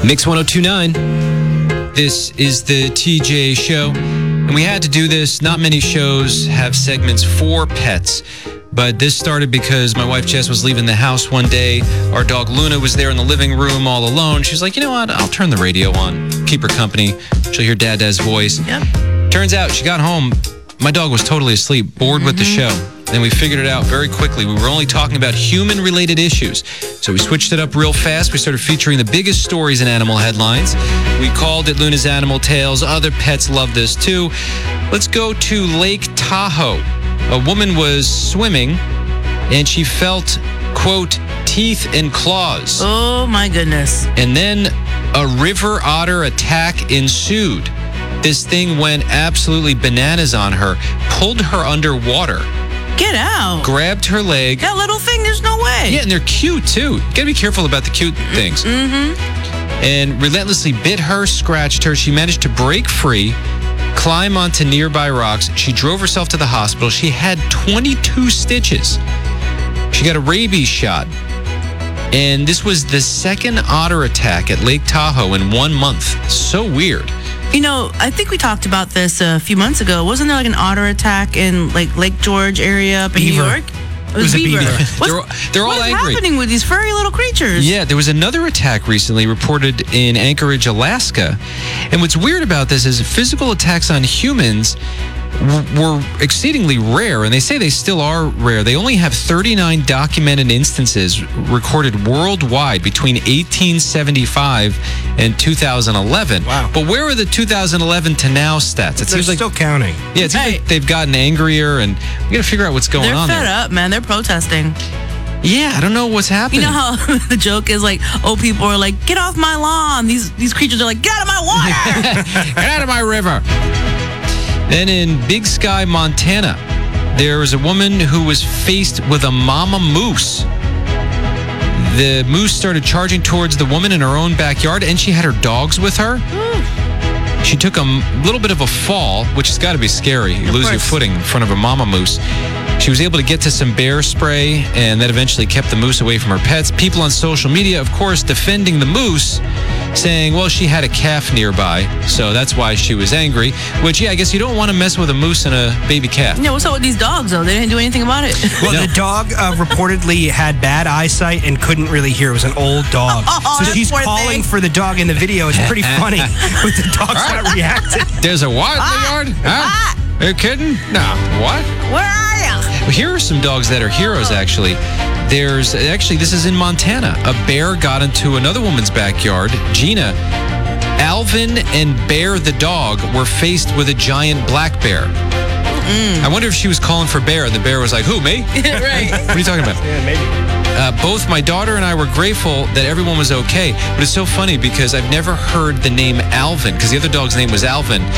Mix 1029. This is the TJ Show. And we had to do this. Not many shows have segments for pets. But this started because my wife Jess was leaving the house one day. Our dog Luna was there in the living room all alone. She's like, you know what? I'll turn the radio on, keep her company. She'll hear Dad's voice. Yep. Turns out she got home. My dog was totally asleep, bored with the show. Then we figured it out very quickly. We were only talking about human-related issues. So we switched it up real fast. We started featuring the biggest stories in animal headlines. We called it Luna's Animal Tales. Other pets love this too. Let's go to Lake Tahoe. A woman was swimming, and she felt, quote, teeth and claws. Oh, my goodness. And then a river otter attack ensued. This thing went absolutely bananas on her, pulled her underwater. Get out. Grabbed her leg. That little thing, there's no way. Yeah, and they're cute, too. You got to be careful about the cute things. And relentlessly bit her, scratched her. She managed to break free, climb onto nearby rocks. She drove herself to the hospital. She had 22 stitches. She got a rabies shot. And this was the second otter attack at Lake Tahoe in 1 month. So weird. You know, I think we talked about this a few months ago. Wasn't there like an otter attack in like Lake George area up in New York? It was a beaver. They're all What's angry. happening with these furry little creatures? Yeah, there was another attack recently reported in Anchorage, Alaska. And what's weird about this is physical attacks on humans were exceedingly rare, and they say they still are rare. They only have 39 documented instances recorded worldwide between 1875 and 2011. Wow. But where are the 2011 to now stats? It They're seems like still counting. Yeah, it seems like they've gotten angrier, and we got to figure out what's going They're on fed there. up, man. They're protesting. Yeah, I don't know what's happening. You know how the joke is like, people are like, get off my lawn. These creatures are like, get out of my water. Get out of my river. Then in Big Sky, Montana, there was a woman who was faced with a mama moose. The moose started charging towards the woman in her own backyard, and she had her dogs with her. She took a little bit of a fall, which has got to be scary. You lose your footing in front of a mama moose. She was able to get to some bear spray, and that eventually kept the moose away from her pets. People on social media, of course, defending the moose, saying, well, she had a calf nearby, so that's why she was angry. Which, yeah, I guess you don't want to mess with a moose and a baby calf. Yeah, what's up with these dogs, though? They didn't do anything about it. Well, the dog reportedly had bad eyesight and couldn't really hear. It was an old dog. So she's poor calling thing. for the dog in the video. It's pretty funny with the dog's not reacting. There's a what in the yard? Huh? Are you kidding? No. What? Where are you? Well, here are some dogs that are heroes, actually. This is in Montana. A bear got into another woman's backyard, Gina. Alvin and Bear the dog were faced with a giant black bear. I wonder if she was calling for Bear, and the bear was like, who, me? Right. What are you talking about? Yeah, maybe. Both my daughter and I were grateful that everyone was okay. But it's so funny because I've never heard the name Alvin, because the other dog's name was Alvin.